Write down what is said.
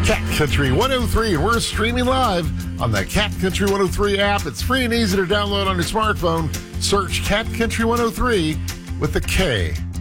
Cat Country 103, and we're streaming live on the Cat Country 103 app. It's free and easy to download on your smartphone. Search Cat Country 103 with the K.